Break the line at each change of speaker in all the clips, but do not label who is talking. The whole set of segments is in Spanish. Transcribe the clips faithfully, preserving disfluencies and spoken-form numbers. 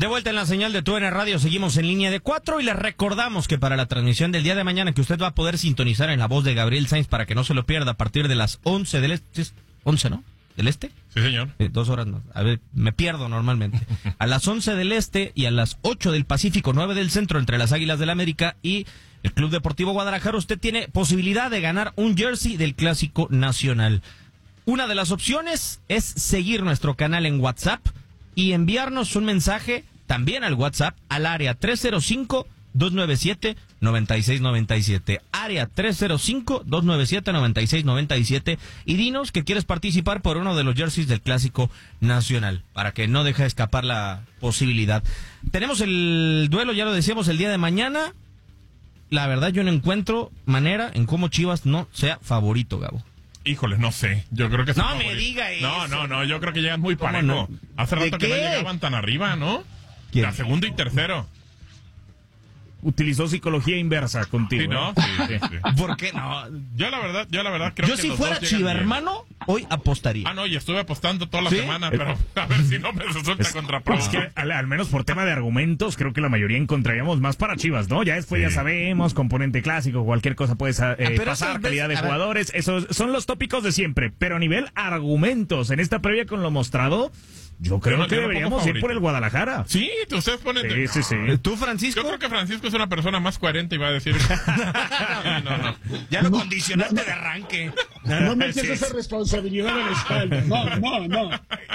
de vuelta en la señal de T U D N Radio, seguimos en línea de cuatro y les recordamos que para la transmisión del día de mañana que usted va a poder sintonizar en la voz de Gabriel Sainz para que no se lo pierda a partir de las once del este, once, ¿no? ¿Del este?
Sí, señor.
Eh, dos horas, no. A ver, me pierdo normalmente. A las once del este y a las ocho del Pacífico, nueve del centro, entre las Águilas del América y el Club Deportivo Guadalajara, usted tiene posibilidad de ganar un jersey del Clásico Nacional. Una de las opciones es seguir nuestro canal en WhatsApp y enviarnos un mensaje también al WhatsApp al área tres cero cinco, dos nueve siete, nueve seis nueve siete. Área tres cero cinco, dos nueve siete, nueve seis nueve siete. Y dinos que quieres participar por uno de los jerseys del Clásico Nacional, para que no deje escapar la posibilidad. Tenemos el duelo, ya lo decíamos, el día de mañana. La verdad, yo no encuentro manera en cómo Chivas no sea favorito, Gabo.
Híjole, no sé. Yo creo que
no me diga eso.
No, no, no. Yo creo que llegan muy parejo.
No?
Hace rato que
qué?
no llegaban tan arriba, ¿no?
¿Quién?
La segundo y tercero.
Utilizó psicología inversa contigo.
Sí, ¿no?
¿eh?
Sí, sí, sí.
¿Por qué no?
Yo la verdad, yo la verdad creo
yo
que
si
los
fuera
dos llegan
Chiva,
bien.
hermano, hoy apostaría.
Ah, no, y estuve apostando toda la
¿Sí?
semana, pero a ver si no me resulta
Es,
contraproducente.
es que al, al menos por tema de argumentos, creo que la mayoría encontraríamos más para Chivas, ¿no? Ya después
Sí.
ya sabemos, componente clásico, cualquier cosa puede eh,
Ah, pero
pasar,
eso,
calidad de
a ver.
jugadores, esos son los tópicos de siempre. Pero a nivel argumentos, en esta previa con lo mostrado, yo creo
Yo no-
que
yo no
deberíamos
pongo
ir por el Guadalajara.
Sí, ustedes ponen...
Sí, sí, sí.
¿Tú, Francisco?
Yo creo que Francisco es una persona más coherente y va a decir... Sí, no, no.
Ya lo condicionaste de arranque.
No me eches
Sí.
esa responsabilidad a la espalda. No, no, no.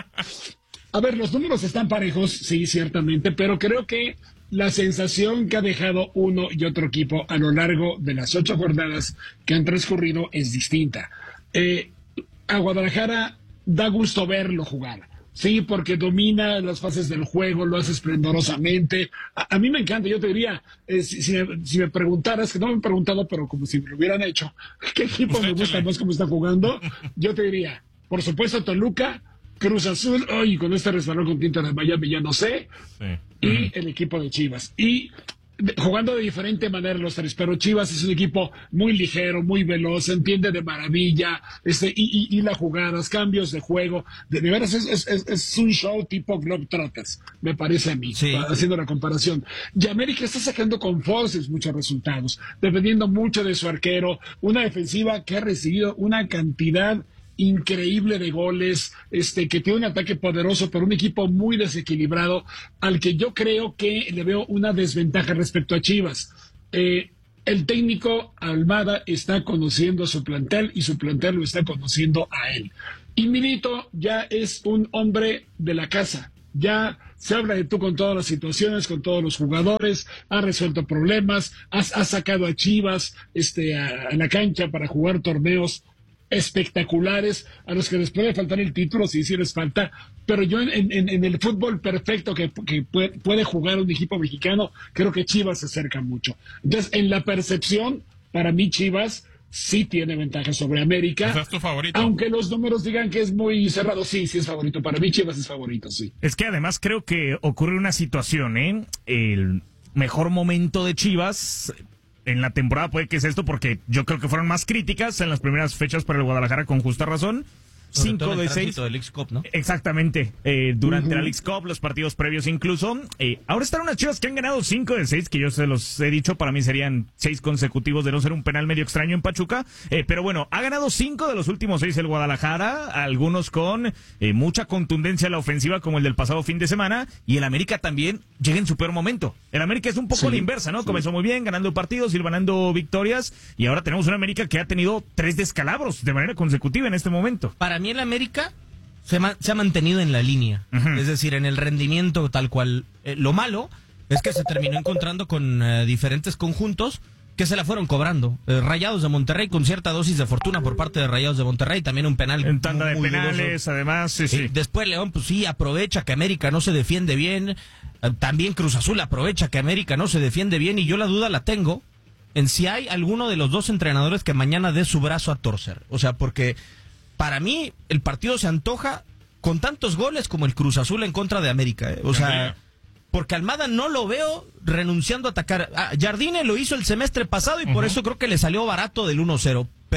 A ver, los números están parejos, sí, ciertamente, pero creo que la sensación que ha dejado uno y otro equipo a lo largo de las ocho jornadas que han transcurrido es distinta. Eh, a Guadalajara da gusto verlo jugar. Sí, porque domina las fases del juego, lo hace esplendorosamente. A, a mí me encanta, yo te diría, eh, si, si, me, si me preguntaras, que no me han preguntado, pero como si me lo hubieran hecho, ¿qué equipo me gusta más cómo está jugando? Yo te diría, por supuesto, Toluca, Cruz Azul, hoy con este resbalón con tinta de Miami ya no sé,
Sí.
y el equipo de Chivas. Y de- jugando de diferente manera los tres, pero Chivas es un equipo muy ligero, muy veloz, entiende de maravilla, este, y, y, y las jugadas, cambios de juego, de, de veras es, es, es, es un show tipo Globetrotters, me parece a mí,
Sí.
haciendo la comparación. Y América está sacando con forces muchos resultados, dependiendo mucho de su arquero, una defensiva que ha recibido una cantidad increíble de goles, este, que tiene un ataque poderoso, pero un equipo muy desequilibrado, al que yo creo que le veo una desventaja respecto a Chivas. Eh, el técnico Almada está conociendo a su plantel y su plantel lo está conociendo a él. Y Milito ya es un hombre de la casa. Ya se habla de tú con todas las situaciones, con todos los jugadores, ha resuelto problemas, ha, ha sacado a Chivas este, a, a la cancha para jugar torneos espectaculares, a los que les puede faltar el título, sí, sí les falta, pero yo en, en, en el fútbol perfecto que, que puede, puede jugar un equipo mexicano, creo que Chivas se acerca mucho. Entonces, en la percepción, para mí Chivas sí tiene ventaja sobre América.
Ese es tu favorito.
Aunque los números digan que es muy cerrado, sí, sí es favorito. Para mí Chivas es favorito, sí.
Es que además creo que ocurre una situación, ¿eh? El mejor momento de Chivas en la temporada puede que es esto, porque yo creo que fueron más críticas en las primeras fechas para el Guadalajara, con justa razón.
Sobre todo
Cinco
en
de
el
seis.
tránsito del Leagues Cup, ¿no?
Exactamente, eh, durante
Ujú.
la Leagues Cup, los partidos previos incluso. Eh, ahora están unas Chivas que han ganado cinco de seis, que yo se los he dicho, para mí serían seis consecutivos de no ser un penal medio extraño en Pachuca. Eh, pero bueno, ha ganado cinco de los últimos seis el Guadalajara, algunos con eh, mucha contundencia en la ofensiva, como el del pasado fin de semana, y el América también llega en su peor momento. El América es un poco
Sí,
la inversa, ¿no?
sí.
Comenzó muy bien, ganando partidos, ganando victorias, y ahora tenemos una América que ha tenido tres descalabros de manera consecutiva en este momento.
Para mí el América se, ma- se ha mantenido en la línea,
Ujú.
es decir, en el rendimiento tal cual. Eh, lo malo es que se terminó encontrando con eh, diferentes conjuntos que se la fueron cobrando. Eh, Rayados de Monterrey con cierta dosis de fortuna por parte de Rayados de Monterrey, también un penal
En tanda de
muy
penales,
dudoso.
además, sí, sí.
Eh, después León, pues sí, aprovecha que América no se defiende bien. Eh, también Cruz Azul aprovecha que América no se defiende bien, y yo la duda la tengo en si hay alguno de los dos entrenadores que mañana dé su brazo a torcer. O sea, porque para mí el partido se antoja con tantos goles como el Cruz Azul en contra de América. ¿eh? O sea, porque Almada no lo veo renunciando a atacar. Ah, Jardine lo hizo el semestre pasado y por
Ujú.
eso creo que le salió barato del uno cero. Pero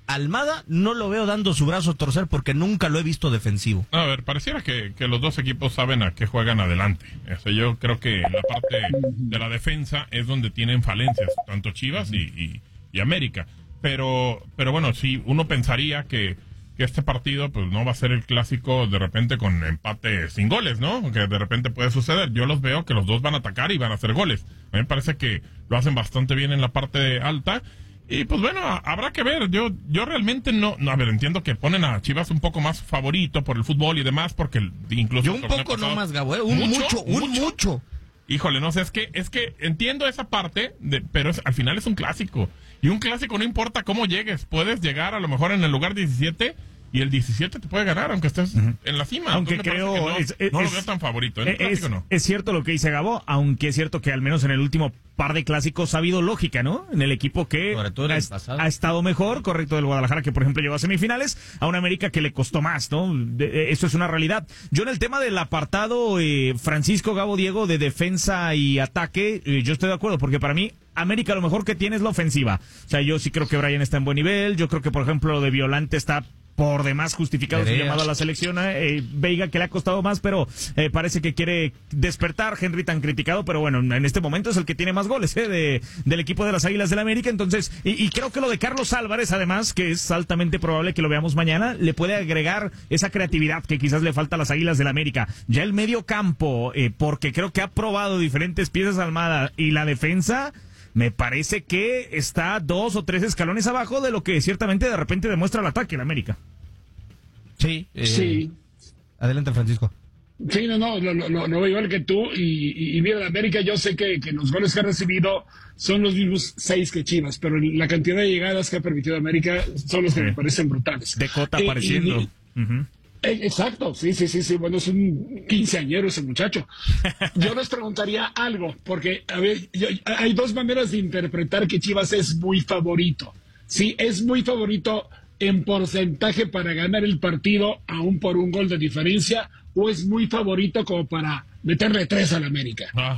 Almada no lo veo dando su brazo a torcer porque nunca lo he visto defensivo.
A ver, pareciera que, que los dos equipos saben a qué juegan adelante. O sea, yo creo que la parte de la defensa es donde tienen falencias, tanto Chivas y, y, y América. Pero, pero bueno, sí, uno pensaría que, que este partido pues no va a ser el clásico de repente con empate sin goles, ¿no? Que de repente puede suceder. Yo los veo que los dos van a atacar y van a hacer goles. A mí me parece que lo hacen bastante bien en la parte alta. Y pues bueno, habrá que ver. Yo yo realmente no, no, a ver, entiendo que ponen a Chivas un poco más favorito por el fútbol y demás, porque incluso...
Yo un poco pasado, no más, Gabo, ¿eh? un mucho, mucho, un mucho. mucho.
Híjole, no sé, es que es que entiendo esa parte, de, pero es, al final es un clásico. Y un clásico no importa cómo llegues, puedes llegar a lo mejor en el lugar diecisiete y el diecisiete te puede ganar, aunque estés uh-huh. en la cima.
Aunque creo...
No,
es,
no
es,
lo veo tan favorito, en el clásico
es,
no.
Es cierto lo que dice Gabo, aunque es cierto que al menos en el último par de clásicos ha habido lógica, ¿no? En el equipo que ha, ha estado mejor, correcto, del Guadalajara, que por ejemplo llegó a semifinales, a un América que le costó más, ¿no? De, eso es una realidad. Yo en el tema del apartado, eh, Francisco, Gabo, Diego, de defensa y ataque, eh, yo estoy de acuerdo, porque para mí América lo mejor que tiene es la ofensiva. O sea, yo sí creo que Brian está en buen nivel, yo creo que por ejemplo lo de Violante está por demás justificado su llamado a la selección. Eh, Veiga, que le ha costado más, pero eh, parece que quiere despertar. Henry, tan criticado, pero bueno, en este momento es el que tiene más goles eh, de, del equipo de las Águilas del América. Entonces, y, y creo que lo de Carlos Álvarez, además, que es altamente probable que lo veamos mañana, le puede agregar esa creatividad que quizás le falta a las Águilas del América. Ya el medio campo, eh, porque creo que ha probado diferentes piezas Almada, y la defensa... me parece que está dos o tres escalones abajo de lo que ciertamente de repente demuestra el ataque en América.
Sí. Eh,
sí.
Adelante, Francisco.
Sí, no, no, lo, lo, lo veo igual que tú. Y, y, y mira, en América yo sé que, que los goles que ha recibido son los mismos seis que Chivas, pero la cantidad de llegadas que ha permitido América son los que sí. me parecen brutales.
De Cota eh, apareciendo. Y, uh-huh.
Exacto, sí, sí, sí, sí, bueno, es un quinceañero ese muchacho. Yo les preguntaría algo, porque, a ver, yo, hay dos maneras de interpretar que Chivas es muy favorito. Sí, es muy favorito en porcentaje para ganar el partido, aún por un gol de diferencia, o es muy favorito como para meterle tres al América.
Ah.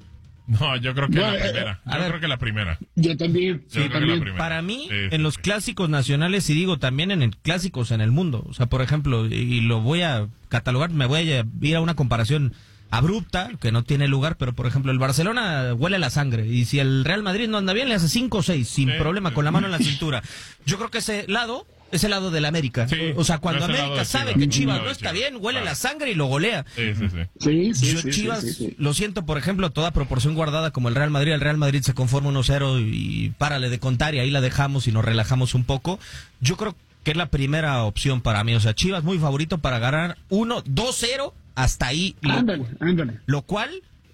No, yo creo que no, la primera. Yo
ver,
creo que la primera.
Yo también.
Yo
sí,
también.
Para mí,
sí,
en
sí,
los
sí.
clásicos nacionales, y digo también en el clásicos en el mundo, o sea, por ejemplo, y lo voy a catalogar, me voy a ir a una comparación abrupta, que no tiene lugar, pero por ejemplo, el Barcelona huele la sangre, y si el Real Madrid no anda bien, le hace cinco o seis, sin
sí,
problema,
sí.
con la mano en la cintura. Yo creo que ese lado... es el lado del América.
Sí,
o sea, cuando América sabe
Chivas,
que Chivas no
de
está
Chivas.
bien, huele
Claro.
la sangre y lo golea.
Sí, sí, sí.
Sí, sí,
Yo
sí,
Chivas,
sí, sí, sí.
lo siento, por ejemplo, toda proporción guardada como el Real Madrid. El Real Madrid se conforma uno cero y párale de contar y ahí la dejamos y nos relajamos un poco. Yo creo que es la primera opción para mí. O sea, Chivas muy favorito para ganar uno dos cero hasta ahí.
Ándale, ándale.
Lo cual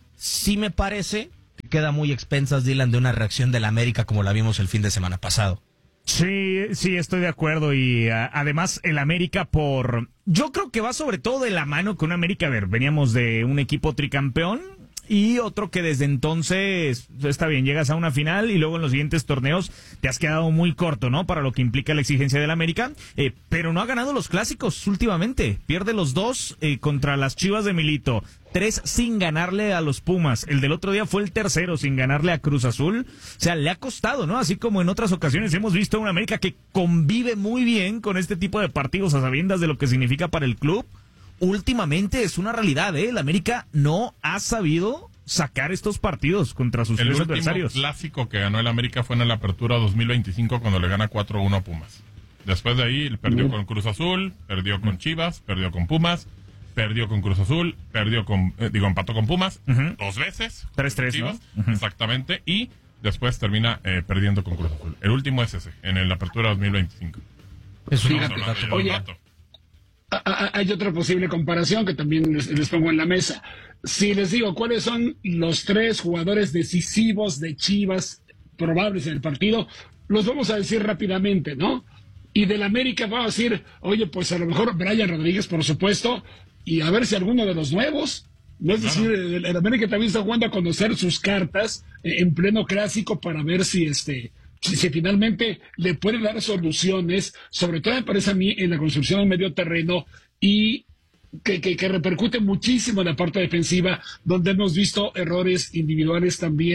sí me parece que queda muy expensas, Dylan, de una reacción del América como la vimos el fin de semana pasado.
Sí, sí, estoy de acuerdo y a, además el América por... Yo creo que va sobre todo de la mano con América. A ver, veníamos de un equipo tricampeón y otro que desde entonces, está bien, llegas a una final y luego en los siguientes torneos te has quedado muy corto, ¿no? Para lo que implica la exigencia del América, eh, pero no ha ganado los clásicos últimamente. Pierde los dos eh, contra las Chivas de Milito. Tres sin ganarle a los Pumas. El del otro día fue el tercero sin ganarle a Cruz Azul. O sea, le ha costado, ¿no? Así como en otras ocasiones hemos visto a una América que convive muy bien con este tipo de partidos a sabiendas de lo que significa para el club. Últimamente es una realidad, ¿eh? El América no ha sabido sacar estos partidos contra sus
el
tres
último
adversarios.
clásico que ganó el América fue en la Apertura dos mil veinticinco cuando le gana cuatro uno a Pumas. Después de ahí perdió con Cruz Azul, perdió con Chivas, perdió con Pumas, perdió con Cruz Azul, perdió con, eh, digo, empató con Pumas uh-huh. dos veces.
tres tres, ¿no?
Uh-huh. Exactamente, y después termina eh, perdiendo con Cruz Azul. El último es ese, en la Apertura dos mil veinticinco.
Es un
Fíjate, oye, a, a, hay otra posible comparación que también les, les pongo en la mesa. Si les digo cuáles son los tres jugadores decisivos de Chivas probables en el partido, los vamos a decir rápidamente, ¿no? Y del América vamos a decir, oye, pues a lo mejor Brian Rodríguez, por supuesto, y a ver si alguno de los nuevos. No es decir, el, el América también está jugando a conocer sus cartas eh, en pleno clásico para ver si este si, si finalmente le puede dar soluciones, sobre todo me parece a mí en la construcción del medio terreno y que, que, que repercute muchísimo en la parte defensiva, donde hemos visto errores individuales también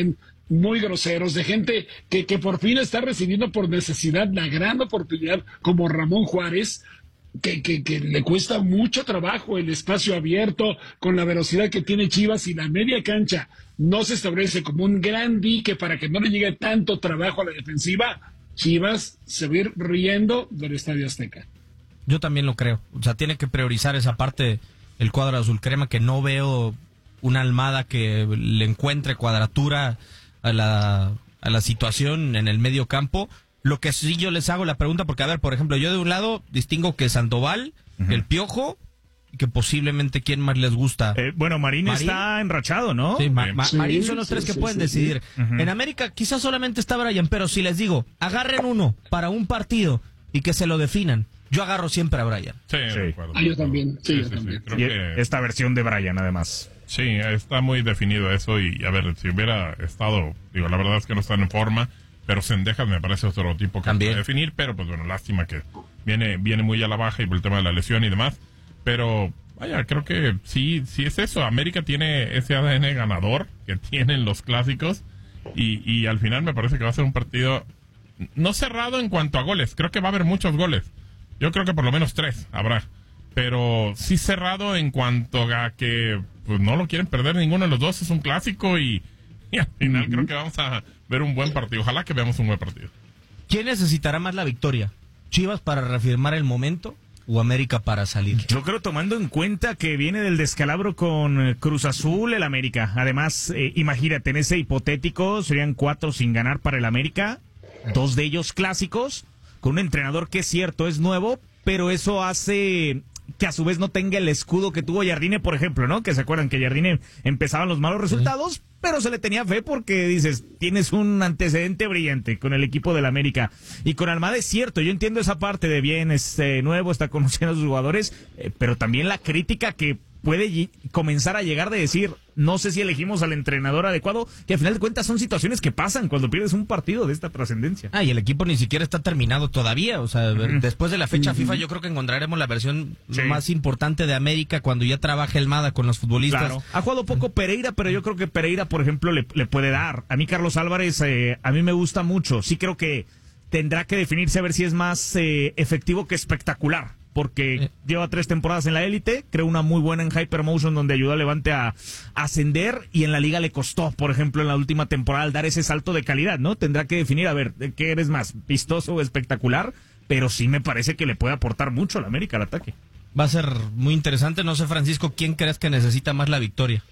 muy groseros, de gente que, que por fin está recibiendo por necesidad la gran oportunidad, como Ramón Juárez, que, que, que le cuesta mucho trabajo el espacio abierto, con la velocidad que tiene Chivas, y la media cancha no se establece como un gran dique para que no le llegue tanto trabajo a la defensiva, Chivas se va a ir riendo del Estadio Azteca.
Yo también lo creo. O sea, tiene que priorizar esa parte el cuadro azul crema, que no veo una Almada que le encuentre cuadratura a la, a la situación en el medio campo. Lo que sí yo les hago la pregunta, porque a ver, por ejemplo, yo de un lado distingo que Sandoval, uh-huh. el Piojo, y que posiblemente quién más les gusta.
Eh, bueno, Marín, Marín está enrachado, ¿no?
Sí, Ma- Ma-
sí,
Marín son los tres sí, que sí, pueden sí, decidir. Sí. Uh-huh. En América quizás solamente está Brian, pero si les digo, agarren uno para un partido y que se lo definan, yo agarro siempre a Brian.
Sí,
sí.
Acuerdo,
ah, yo también. Sí, sí, yo
sí,
también.
Sí,
y
que...
esta versión de Brian, además.
Sí, está muy definido eso, y a ver, si hubiera estado, digo, la verdad es que no están en forma, pero Cendejas me parece otro tipo que
también
puede definir, pero pues bueno, lástima que viene viene muy a la baja y por el tema de la lesión y demás, pero vaya, creo que sí, sí es eso. América tiene ese A D N ganador que tienen los clásicos, y, y al final me parece que va a ser un partido no cerrado en cuanto a goles, creo que va a haber muchos goles, yo creo que por lo menos tres habrá, pero sí cerrado en cuanto a que pues no lo quieren perder ninguno de los dos, es un clásico, y, y al final uh-huh. creo que vamos a ver un buen partido, ojalá que veamos un buen partido.
¿Quién necesitará más la victoria? ¿Chivas para reafirmar el momento o América para salir?
Yo creo, tomando en cuenta que viene del descalabro con Cruz Azul el América. Además, eh, imagínate, en ese hipotético serían cuatro sin ganar para el América, dos de ellos clásicos, con un entrenador que es cierto, es nuevo, pero eso hace que a su vez no tenga el escudo que tuvo Jardine, por ejemplo, ¿no? Que se acuerdan que Jardine empezaban los malos resultados, sí. pero se le tenía fe porque dices, tienes un antecedente brillante con el equipo del América. Y con Almada es cierto, yo entiendo esa parte de bien, es eh, nuevo, está conociendo a sus jugadores, eh, pero también la crítica que puede y- comenzar a llegar de decir, no sé si elegimos al entrenador adecuado, que al final de cuentas son situaciones que pasan cuando pierdes un partido de esta trascendencia.
Ah, y el equipo ni siquiera está terminado todavía, o sea, uh-huh. después de la fecha uh-huh. FIFA yo creo que encontraremos la versión sí. más importante de América cuando ya trabaje Almada con los futbolistas.
Claro. Ha jugado poco Pereira, pero yo creo que Pereira, por ejemplo, le, le puede dar. A mí Carlos Álvarez, eh, a mí me gusta mucho, sí creo que tendrá que definirse a ver si es más eh, efectivo que espectacular. Porque eh. lleva tres temporadas en la élite, creo una muy buena en Hypermotion donde ayudó a Levante a, a ascender, y en la liga le costó, por ejemplo, en la última temporada al dar ese salto de calidad, ¿no? Tendrá que definir, a ver, ¿qué eres más, vistoso o espectacular? Pero sí me parece que le puede aportar mucho al América al ataque.
Va a ser muy interesante, no sé, Francisco, ¿quién crees que necesita más la victoria?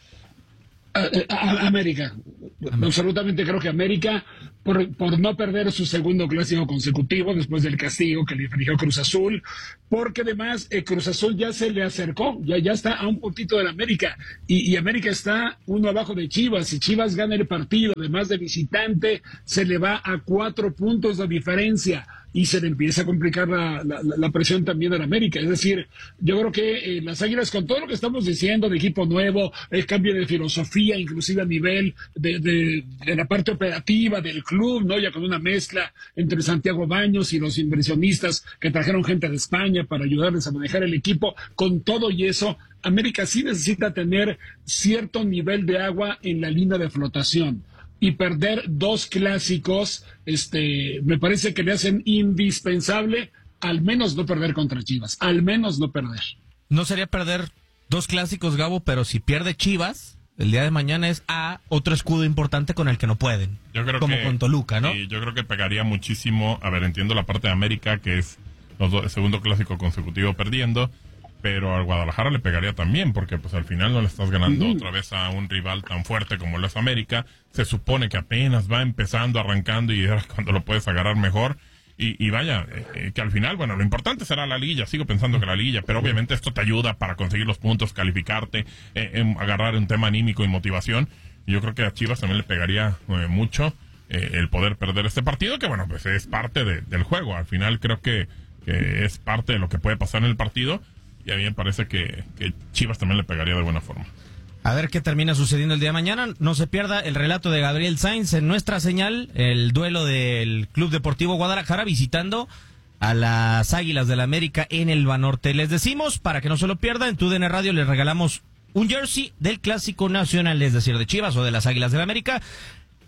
A, a, América. América. Absolutamente creo que América, por, por no perder su segundo clásico consecutivo después del castigo que le infligió Cruz Azul, porque además eh, Cruz Azul ya se le acercó, ya, ya está a un puntito de la América, y, y América está uno abajo de Chivas. Si Chivas gana el partido, además de visitante, se le va a cuatro puntos de diferencia, y se le empieza a complicar la, la, la presión también a la América. Es decir, yo creo que eh, las Águilas, con todo lo que estamos diciendo de equipo nuevo, el cambio de filosofía, inclusive a nivel de, de, de la parte operativa del club, ¿no? Ya con una mezcla entre Santiago Baños y los inversionistas que trajeron gente de España para ayudarles a manejar el equipo, con todo y eso, América sí necesita tener cierto nivel de agua en la línea de flotación. Y perder dos clásicos, este, me parece que le hacen indispensable al menos no perder contra Chivas, al menos no perder.
No sería perder dos clásicos, Gabo, pero si pierde Chivas, el día de mañana es a otro escudo importante con el que no pueden.
Yo creo
como
que,
con Toluca, ¿no?
Sí, yo creo que pegaría muchísimo. A ver, entiendo la parte de América, que es los do, el segundo clásico consecutivo perdiendo, pero al Guadalajara le pegaría también, porque pues al final no le estás ganando uh-huh. otra vez a un rival tan fuerte como lo es América. Se supone que apenas va empezando, arrancando, y es cuando lo puedes agarrar mejor. Y, y vaya, eh, que al final, bueno, lo importante será la liguilla, sigo pensando que la liguilla, pero obviamente esto te ayuda para conseguir los puntos, calificarte, eh, eh, agarrar un tema anímico y motivación. Y yo creo que a Chivas también le pegaría eh, mucho eh, el poder perder este partido, que bueno, pues es parte de, del juego. Al final creo que, que es parte de lo que puede pasar en el partido. Y a mí me parece que, que Chivas también le pegaría de buena forma.
A ver qué termina sucediendo el día de mañana. No se pierda el relato de Gabriel Sainz en nuestra señal, el duelo del Club Deportivo Guadalajara visitando a las Águilas del América en el Banorte. Les decimos, para que no se lo pierda, en Tu D N Radio les regalamos un jersey del Clásico Nacional, es decir, de Chivas o de las Águilas del América.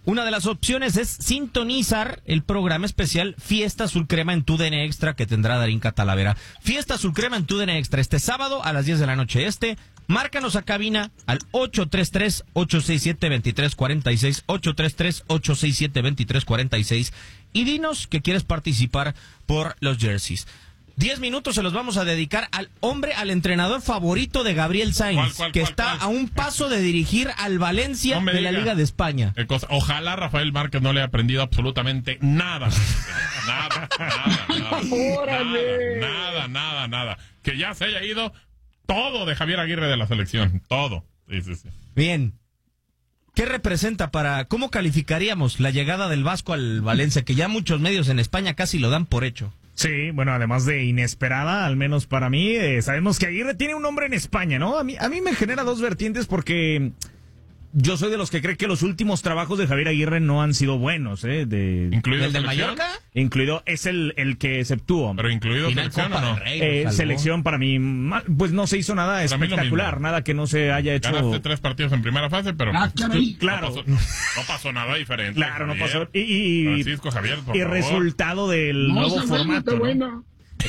Una de las opciones es sintonizar el programa especial Fiesta Azul Crema en tu D N Extra que tendrá Darín Catalavera. Fiesta Azul Crema en tu D N Extra este sábado a las diez de la noche este. Márcanos a cabina al ocho tres tres, ocho seis siete, dos tres cuatro seis, ocho tres tres, ocho seis siete, dos tres cuatro seis y dinos que quieres participar por los jerseys. Diez minutos se los vamos a dedicar al hombre, al entrenador favorito de Gabriel Sainz,
¿Cuál, cuál,
que
cuál,
está
cuál?
a un paso de dirigir al Valencia
No me
de la
diga.
Liga de España.
Eh, cosa- Ojalá Rafael Márquez no le haya aprendido absolutamente nada. Nada, nada, nada.
¡Órale!
Nada, nada, nada. Que ya se haya ido todo de Javier Aguirre de la selección. Todo. Sí, sí, sí.
Bien. ¿Qué representa para, cómo calificaríamos la llegada del Vasco al Valencia, que ya muchos medios en España casi lo dan por hecho?
Sí, bueno, además de inesperada, al menos para mí, eh, sabemos que Aguirre tiene un nombre en España, ¿no? A mí, a mí me genera dos vertientes porque yo soy de los que cree que los últimos trabajos de Javier Aguirre no han sido buenos, ¿eh? De,
¿Incluido
¿El del
selección?
Mallorca?
incluido, es el, el que exceptúo.
Pero incluido
Final
selección
Copa
o no.
del Rey,
Eh,
nos salvó.
selección para mí, mal- pues no se hizo nada
Para mí lo
espectacular,
mismo.
nada que no se haya hecho.
Ganaste tres partidos en primera fase, pero
Ah, caray.
Claro.
no, pasó, no pasó nada diferente.
Claro, no
Javier.
pasó. Y, y,
Francisco Javier, por
y
favor.
resultado del
No,
nuevo
Samuel,
formato.
está
¿no?
bueno.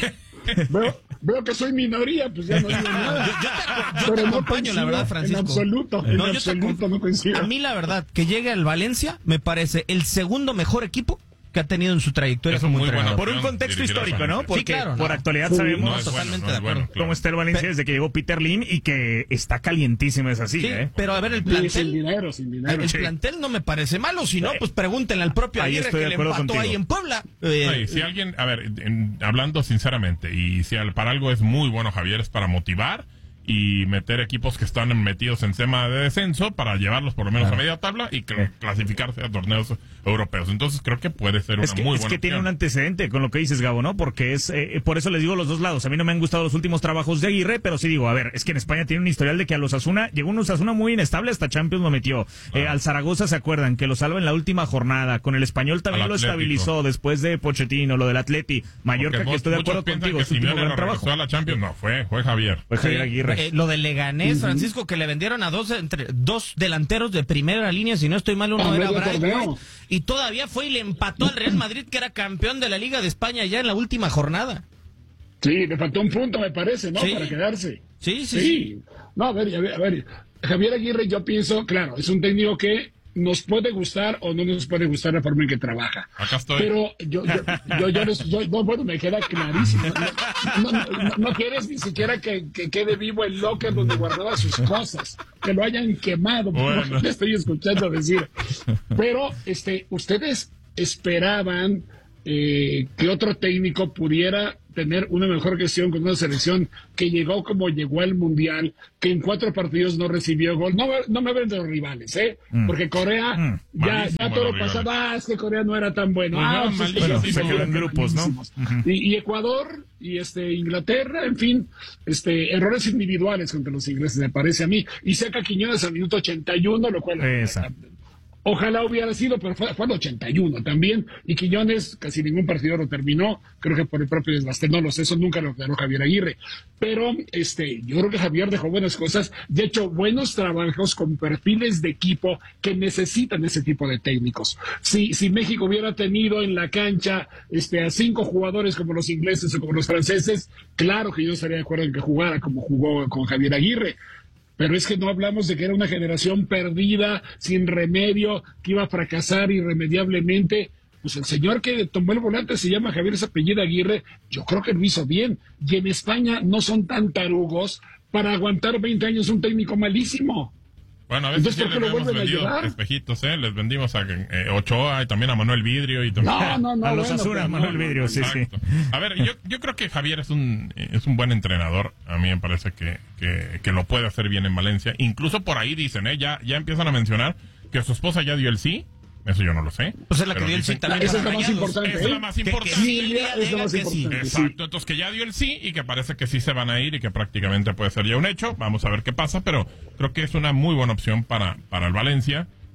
veo, veo que soy minoría, pues ya no digo nada.
Yo, yo te, yo
Pero
te
no
acompaño,
coincido
la verdad, Francisco.
En absoluto, en
No, yo te
absoluto
acom-
no coincido.
A mí, la verdad, que llegue al Valencia me parece el segundo mejor equipo que ha tenido en su trayectoria
Es un
como
muy
entrenador.
buena
Por un contexto
Dirigir a
histórico, ¿no?
Valencia.
Porque
Sí, claro,
por
no.
actualidad
Sí,
sabemos
No es bueno,
totalmente
no
de
es bueno,
acuerdo.
claro.
cómo está el Valencia desde que llegó Peter Lim y que está calientísimo, es así,
Sí,
¿eh?
pero a ver, el
Sí, sin
plantel,
dinero, sin dinero.
el
Sí.
plantel no me parece malo, si no,
Sí.
pues pregúntenle al propio
Ahí
Aguirre
estoy
que
de
le
acuerdo
empató
contigo.
ahí en Puebla. Eh,
Ay, si alguien, a ver, en- hablando sinceramente, y si al- para algo es muy bueno Javier, es para motivar y meter equipos que están metidos en tema de descenso para llevarlos por lo menos a media tabla y cl- clasificarse a torneos europeos. Entonces creo que puede ser una
Es que,
muy
es
buena
que tiene
opción.
un antecedente con lo que dices, Gabo, ¿no? Porque es, eh, por eso les digo los dos lados. A mí no me han gustado los últimos trabajos de Aguirre, pero sí digo, a ver, es que en España tiene un historial de que a los Asuna, llegó un Osasuna muy inestable, hasta Champions lo metió. Eh, al Zaragoza, ¿se acuerdan? Que lo salva en la última jornada. Con el Español también
Al
lo
Atlético.
estabilizó después de Pochettino, lo del Atleti. Mallorca,
Porque
que
mu-
estoy de
muchos
acuerdo
piensan
contigo,
que
es su último
Simeone
gran trabajo.
regresó a la Champions. No, fue, fue Javier.
Fue Javier
Sí,
Aguirre.
eh, lo de Leganés, Francisco, que le vendieron a dos entre dos delanteros de primera línea, si no estoy mal, uno
A
era
medio
Bright
torneo.
White, y todavía fue y le empató al Real Madrid, que era campeón de la Liga de España ya en la última jornada.
Sí, le faltó un punto, me parece, ¿no?
Sí.
Para quedarse.
Sí, sí, sí.
Sí. No, a ver, a ver, a ver. Javier Aguirre, yo pienso, claro, es un técnico que nos puede gustar o no nos puede gustar la forma en que trabaja.
Acá estoy.
Pero yo, yo, yo, yo, les- yo- no, bueno, me queda clarísimo. No, no, no- no quieres ni siquiera que, que quede vivo el locker donde guardaba sus cosas, que lo hayan quemado, por lo
Bueno.
que le estoy escuchando decir. Pero, este, ustedes esperaban eh, que otro técnico pudiera tener una mejor gestión con una selección que llegó como llegó al Mundial, que en cuatro partidos no recibió gol. No, no me ven de los rivales, ¿eh? Porque Corea,
Mm.
ya,
Malísimo
ya todo
los
lo pasado,
rivales.
ah, es que Corea no era tan bueno.
Pues
ah,
no,
pues es que
malísimo.
yo
Bueno,
sí
se
soy
quedó en grupos, ¿no?
malísimos. y, y Ecuador y este Inglaterra, en fin, este errores individuales contra los ingleses, me parece a mí. Y saca Quiñones al minuto ochenta y uno, lo cual
Esa.
ojalá hubiera sido, pero fue, fue al ochenta y uno también. Y Quiñones casi ningún partido lo terminó, creo que por el propio desgaste. No lo sé, eso nunca lo ganó Javier Aguirre. Pero este, yo creo que Javier dejó buenas cosas, de hecho, buenos trabajos con perfiles de equipo que necesitan ese tipo de técnicos. Si, si México hubiera tenido en la cancha este, a cinco jugadores como los ingleses o como los franceses, claro que yo estaría de acuerdo en que jugara como jugó con Javier Aguirre. Pero es que no hablamos de que era una generación perdida, sin remedio, que iba a fracasar irremediablemente. Pues el señor que tomó el volante se llama Javier Apellido Aguirre, yo creo que lo hizo bien. Y en España no son tan tarugos para aguantar veinte años un técnico malísimo.
Bueno, a veces
Entonces,
sí
¿por qué
les
lo
hemos
vuelven a
vendido
llevar?
espejitos, ¿eh? Les vendimos a eh, Ochoa y también a Manuel Vidrio. Y también...
No, no, no.
a los
bueno,
Asuna,
pero
Manuel
no,
Vidrio, sí, sí.
Exacto. A ver, yo, yo creo que Javier es un es un buen entrenador. A mí me parece que, que, que lo puede hacer bien en Valencia. Incluso por ahí dicen, ¿eh? Ya, ya empiezan a mencionar que su esposa ya dio el sí. Eso yo no lo sé.
Pues es la
Pero
que dio el
dicen-
sí también.
Esa es la
para
más
Rayados.
importante.
Esa es la
¿eh?
más
Que- que
importante.
Silvia es la más
diga que sí.
importante. sí.
Exacto, entonces que ya dio el sí y que parece que sí se van a ir y que prácticamente puede ser ya un hecho. Vamos a ver qué pasa, pero creo que es una muy buena opción para, para el Valencia,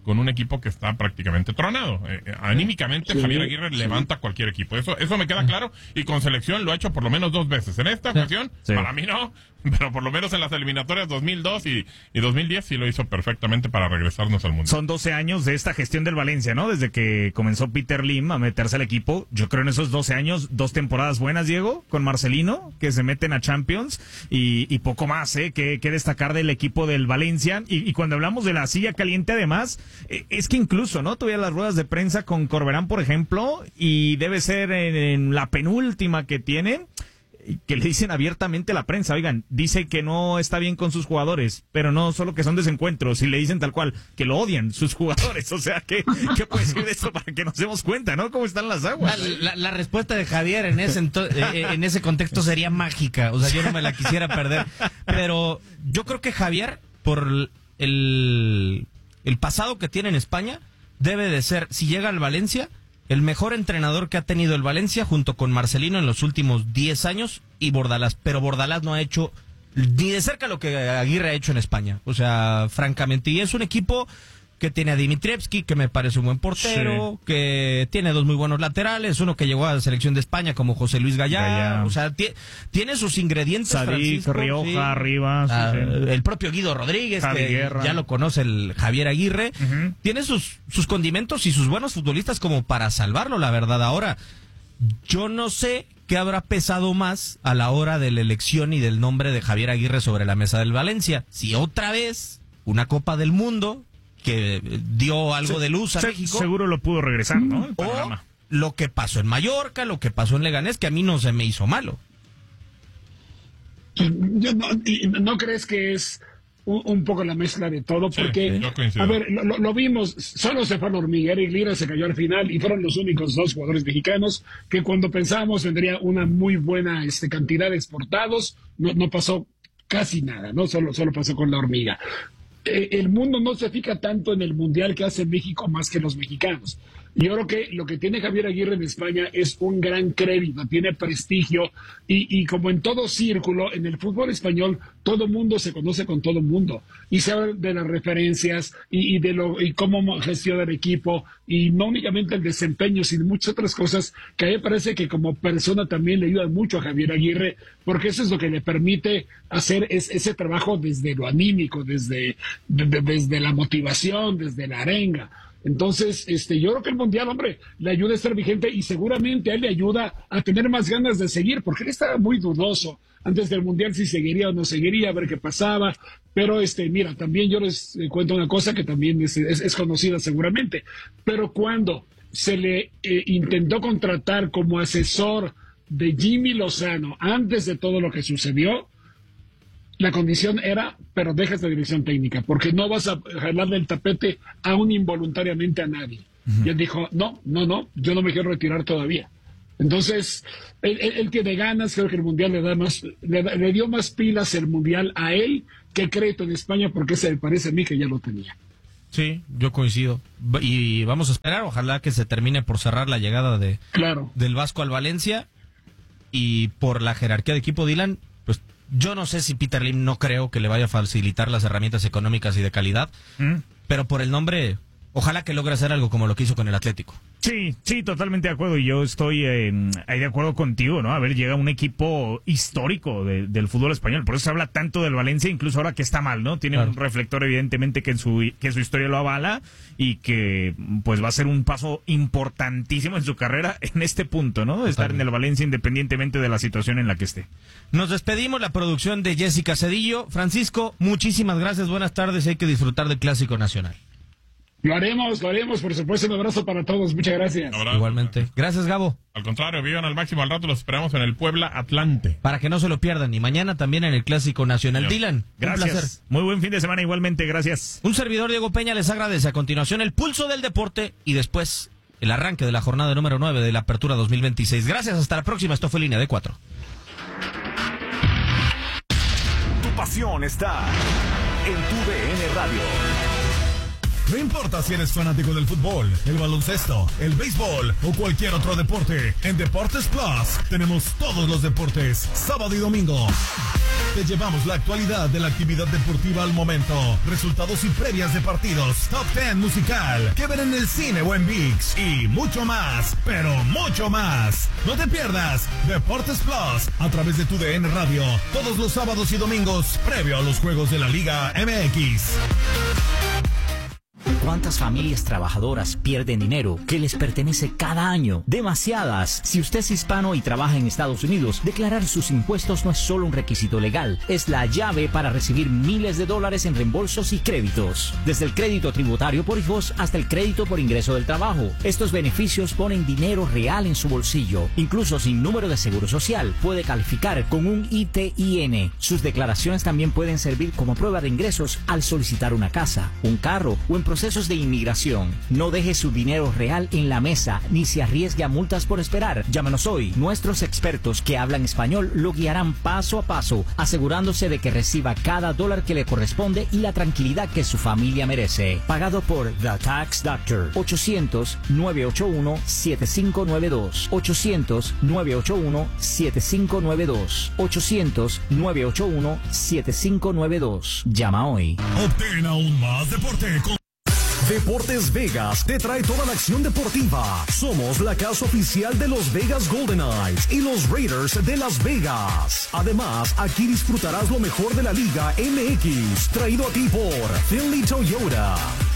con un equipo que está prácticamente tronado. Eh, anímicamente, sí, Javier Aguirre sí. levanta cualquier equipo. Eso eso me queda claro, y con selección lo ha hecho por lo menos dos veces. En esta sí. ocasión, sí. para mí no, pero por lo menos en las eliminatorias dos mil dos y, y dos mil diez sí lo hizo perfectamente para regresarnos al mundo.
Son doce años de esta gestión del Valencia, ¿no? Desde que comenzó Peter Lim a meterse al equipo. Yo creo en esos doce años, dos temporadas buenas, Diego, con Marcelino, que se meten a Champions, y, y poco más, ¿eh? Que, que destacar del equipo del Valencia. Y, y cuando hablamos de la silla caliente, además, eh, es que incluso, ¿no? Todavía las ruedas de prensa con Corberán, por ejemplo, y debe ser en, en la penúltima que tienen, que le dicen abiertamente a la prensa, oigan, dice que no está bien con sus jugadores, pero no solo que son desencuentros, y le dicen tal cual, que lo odian sus jugadores. O sea, ¿qué, qué puede decir de eso para que nos demos cuenta, ¿no? ¿Cómo están las aguas?
La, la, la respuesta de Javier en ese, ento- eh, en ese contexto sería mágica, o sea, yo no me la quisiera perder, pero yo creo que Javier, por el, el pasado que tiene en España, debe de ser, si llega al Valencia, el mejor entrenador que ha tenido el Valencia junto con Marcelino en los últimos diez años y Bordalás, pero Bordalás no ha hecho ni de cerca lo que Aguirre ha hecho en España, o sea, francamente, y es un equipo que tiene a Dimitrievski, que me parece un buen portero, sí. que tiene dos muy buenos laterales, uno que llegó a la selección de España como José Luis Gallá, Gallá. o sea, t- tiene sus ingredientes.
Sadik, Rioja, sí. arriba,
ah,
sí, sí.
el propio Guido Rodríguez,
Javi
que
Guerra.
ya lo conoce el Javier Aguirre,
uh-huh.
tiene sus, sus condimentos y sus buenos futbolistas como para salvarlo, la verdad. Ahora, yo no sé qué habrá pesado más a la hora de la elección y del nombre de Javier Aguirre sobre la mesa del Valencia. Si otra vez una Copa del Mundo que dio algo
se,
de luz a
se,
México.
Seguro lo pudo regresar, ¿no?
O lo que pasó en Mallorca, lo que pasó en Leganés, que a mí no se me hizo malo.
Yo no, ¿no crees que es un, un poco la mezcla de todo? Porque,
sí,
a ver, lo, lo vimos, solo se fue a la hormiga, Eric Lira se cayó al final y fueron los únicos dos jugadores mexicanos que cuando pensábamos tendría una muy buena este, cantidad de exportados, no, no pasó casi nada, ¿no? Solo, solo pasó con la hormiga. El mundo no se fija tanto en el mundial que hace México más que los mexicanos. Yo creo que lo que tiene Javier Aguirre en España es un gran crédito, tiene prestigio y, y como en todo círculo, en el fútbol español, todo mundo se conoce con todo mundo y se habla de las referencias y, y de lo y cómo gestiona el equipo y no únicamente el desempeño, sino muchas otras cosas que a mí me parece que como persona también le ayudan mucho a Javier Aguirre, porque eso es lo que le permite hacer es, ese trabajo desde lo anímico, desde, de, desde la motivación, desde la arenga. Entonces, este, yo creo que el Mundial, hombre, le ayuda a estar vigente y seguramente a él le ayuda a tener más ganas de seguir, porque él estaba muy dudoso antes del Mundial si seguiría o no seguiría, a ver qué pasaba. Pero, este, mira, también yo les cuento una cosa que también es, es, es conocida seguramente, pero cuando se le eh, intentó contratar como asesor de Jimmy Lozano antes de todo lo que sucedió, la condición era, pero deja esta dirección técnica, porque no vas a jalarle el tapete aún involuntariamente a nadie. Uh-huh. Y él dijo, no, no, no, yo no me quiero retirar todavía. Entonces, él, él, él tiene ganas, creo que el Mundial le da más, le, le dio más pilas el Mundial a él que crédito en España, porque se me parece a mí que ya lo tenía.
Sí, yo coincido. Y vamos a esperar, ojalá que se termine por cerrar la llegada de
claro.
del Vasco al Valencia, y por la jerarquía de equipo, Dylan, pues yo no sé si Peter Lim, no creo que le vaya a facilitar las herramientas económicas y de calidad, ¿Mm? pero por el nombre, ojalá que logre hacer algo como lo que hizo con el Atlético.
Sí, sí, totalmente de acuerdo, y yo estoy eh, ahí de acuerdo contigo, ¿no? A ver, llega un equipo histórico de, del fútbol español, por eso se habla tanto del Valencia, incluso ahora que está mal, ¿no? Tiene claro. un reflector evidentemente que en su que su historia lo avala y que pues va a ser un paso importantísimo en su carrera en este punto, ¿no? Totalmente. Estar en el Valencia independientemente de la situación en la que esté.
Nos despedimos, la producción de Jessica Cedillo. Francisco, muchísimas gracias, buenas tardes, hay que disfrutar del Clásico Nacional.
Lo haremos, lo haremos, por supuesto, un abrazo para todos, muchas gracias.
Abrazo.
Igualmente. Gracias, Gabo.
Al contrario, vivan al máximo, al rato los esperamos en el Puebla Atlante.
Para que no se lo pierdan, y mañana también en el Clásico Nacional. Dios. Dylan,
gracias. Un placer. Muy buen fin de semana igualmente, gracias.
Un servidor, Diego Peña, les agradece. A continuación, el pulso del deporte y después el arranque de la jornada número nueve de la Apertura dos mil veintiséis. Gracias, hasta la próxima. Esto fue Línea de Cuatro.
Tu pasión está en tu D N Radio.
No importa si eres fanático del fútbol, el baloncesto, el béisbol o cualquier otro deporte, en Deportes Plus tenemos todos los deportes, sábado y domingo. Te llevamos la actualidad de la actividad deportiva al momento, resultados y previas de partidos, Top diez musical, que ver en el cine o en ViX y mucho más, pero mucho más. No te pierdas Deportes Plus a través de tu D N Radio todos los sábados y domingos previo a los juegos de la Liga M X.
¿Cuántas familias trabajadoras pierden dinero que les pertenece cada año? Demasiadas. Si usted es hispano y trabaja en Estados Unidos, declarar sus impuestos no es solo un requisito legal, es la llave para recibir miles de dólares en reembolsos y créditos. Desde el crédito tributario por hijos hasta el crédito por ingreso del trabajo. Estos beneficios ponen dinero real en su bolsillo. Incluso sin número de seguro social, puede calificar con un I T I N. Sus declaraciones también pueden servir como prueba de ingresos al solicitar una casa, un carro o en procesos de inmigración. No deje su dinero real en la mesa ni se arriesgue a multas por esperar. Llámenos hoy. Nuestros expertos que hablan español lo guiarán paso a paso, asegurándose de que reciba cada dólar que le corresponde y la tranquilidad que su familia merece. Pagado por The Tax Doctor. ochocientos, nueve ocho uno, siete cinco nueve dos. ochocientos, nueve ocho uno, siete cinco nueve dos. ochocientos, nueve ocho uno, siete cinco nueve dos. Llama hoy.
Obtén aún más deporte con
Deportes Vegas te trae toda la acción deportiva. Somos la casa oficial de los Vegas Golden Knights y los Raiders de Las Vegas. Además, aquí disfrutarás lo mejor de la Liga M X, traído a ti por Finley Toyota.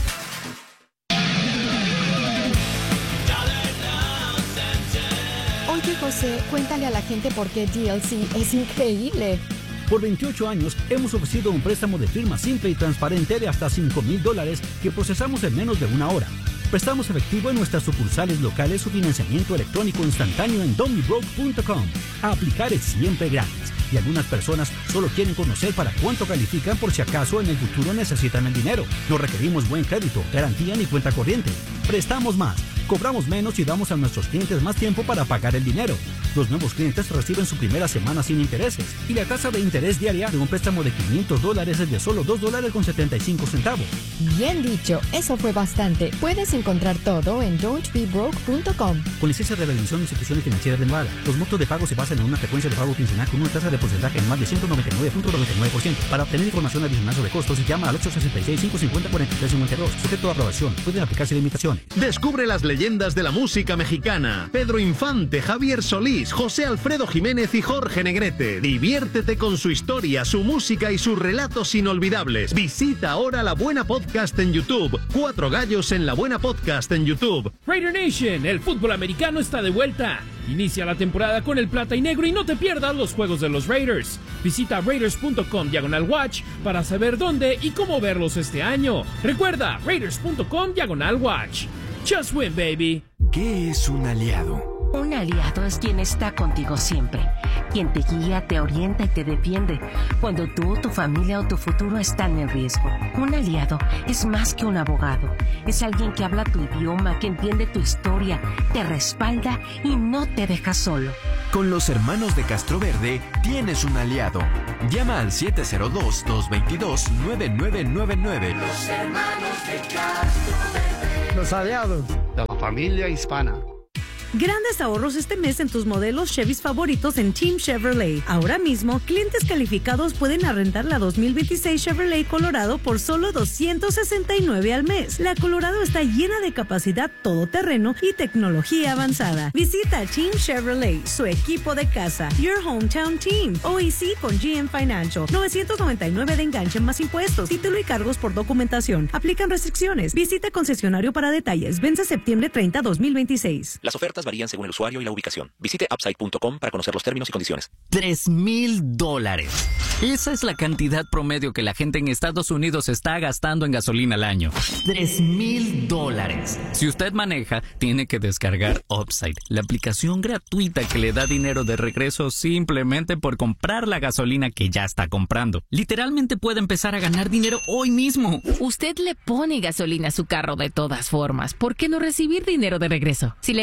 Oye, José, cuéntale a la gente por qué D L C es increíble.
Por veintiocho años hemos ofrecido un préstamo de firma simple y transparente de hasta cinco mil dólares que procesamos en menos de una hora. Prestamos efectivo en nuestras sucursales locales o financiamiento electrónico instantáneo en don mi broke punto com. Aplicar es siempre gratis y algunas personas solo quieren conocer para cuánto califican por si acaso en el futuro necesitan el dinero. No requerimos buen crédito, garantía ni cuenta corriente. Prestamos más, cobramos menos y damos a nuestros clientes más tiempo para pagar el dinero. Los nuevos clientes reciben su primera semana sin intereses y la tasa de interés diaria de un préstamo de quinientos dólares es de solo dos dólares con setenta y cinco centavos.
Bien dicho, eso fue bastante. Puedes encontrar todo en don't be broke punto com.
Con licencia de revisión de instituciones financieras de Nevada, los montos de pago se basan en una frecuencia de pago quincenal con una tasa de porcentaje en más de ciento noventa y nueve punto noventa y nueve por ciento. Para obtener información adicional sobre costos, llama al ocho sesenta y seis, cinco cincuenta, cuarenta y tres cincuenta y dos. Sujeto a aprobación. Pueden aplicarse limitaciones.
Descubre las leyendas de la música mexicana. Pedro Infante, Javier Solís, José Alfredo Jiménez y Jorge Negrete. Diviértete con su historia, su música y sus relatos inolvidables. Visita ahora La Buena Podcast en YouTube. Cuatro gallos en La Buena Podcast en YouTube.
Raider Nation, el fútbol americano está de vuelta. Inicia la temporada con el plata y negro y no te pierdas los juegos de los Raiders. Visita raiders punto com diagonal watch para saber dónde y cómo verlos este año. Recuerda, raiders punto com diagonal watch. Just win, baby.
¿Qué es un aliado?
Un aliado es quien está contigo siempre, quien te guía, te orienta y te defiende cuando tú, tu familia o tu futuro están en riesgo. Un aliado es más que un abogado, es alguien que habla tu idioma, que entiende tu historia, te respalda y no te deja solo.
Con los hermanos de Castroverde tienes un aliado. Llama al siete cero dos, dos dos dos, nueve nueve nueve nueve.
Los hermanos de Castroverde.
Los aliados de la familia hispana.
Grandes ahorros este mes en tus modelos Chevys favoritos en Team Chevrolet. Ahora mismo, clientes calificados pueden arrendar la dos mil veintiséis Chevrolet Colorado por solo doscientos sesenta y nueve al mes. La Colorado está llena de capacidad todoterreno y tecnología avanzada. Visita Team Chevrolet, su equipo de casa. Your Hometown Team. O E C con G M Financial. novecientos noventa y nueve de enganche más impuestos. Título y cargos por documentación. Aplican restricciones. Visita concesionario para detalles. Vence septiembre treinta, dos mil veintiséis.
Las ofertas varían según el usuario y la ubicación. Visite upside punto com para conocer los términos y condiciones.
Tres mil dólares. Esa es la cantidad promedio que la gente en Estados Unidos está gastando en gasolina al año. Tres mil dólares. Si usted maneja, tiene que descargar Upside, la aplicación gratuita que le da dinero de regreso simplemente por comprar la gasolina que ya está comprando. Literalmente puede empezar a ganar dinero hoy mismo.
Usted le pone gasolina a su carro de todas formas. ¿Por qué no recibir dinero de regreso? Si le gusta el dinero,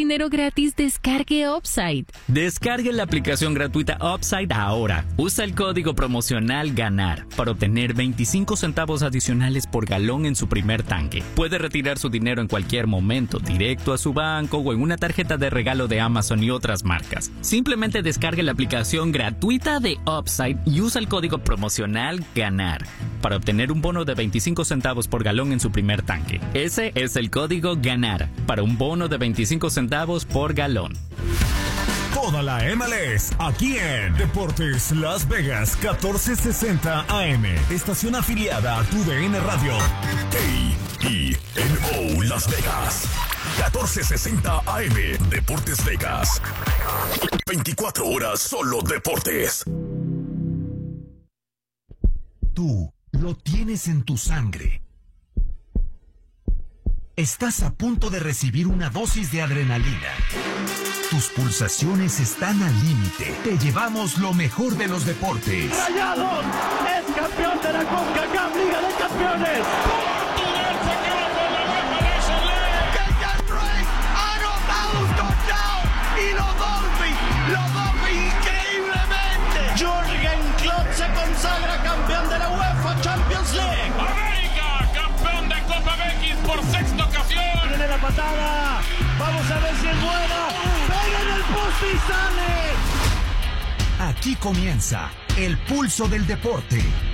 dinero gratis, descargue Upside.
Descargue la aplicación gratuita Upside ahora. Usa el código promocional GANAR para obtener veinticinco centavos adicionales por galón en su primer tanque. Puede retirar su dinero en cualquier momento, directo a su banco o en una tarjeta de regalo de Amazon y otras marcas. Simplemente descargue la aplicación gratuita de Upside y usa el código promocional GANAR para obtener un bono de veinticinco centavos por galón en su primer tanque. Ese es el código GANAR para un bono de veinticinco centavos por galón.
Toda la M L S aquí en Deportes Las Vegas catorce sesenta A M, estación afiliada a tu D N Radio. A E N O Las Vegas catorce sesenta A M, Deportes Vegas. veinticuatro horas solo deportes. Tú lo tienes en tu sangre. Estás a punto de recibir una dosis de adrenalina. Tus pulsaciones están al límite. Te llevamos lo mejor de los deportes.
¡Rayados! ¡Es campeón de la CONCACAF Liga de Campeones! ¡Portugal se queda con la UEFA Nation League! ¡Kenyan Drake ha anotado un touchdown! ¡Y los Dolphins! ¡Los Dolphins increíblemente! ¡Jürgen Klopp se consagra campeón de la UEFA Champions League!
¡América, campeón de Copa B X por sexta ocasión!
¡Viene la patada! ¡Vamos a ver si es buena! ¡Pega en el poste y sale!
Aquí comienza el pulso del deporte.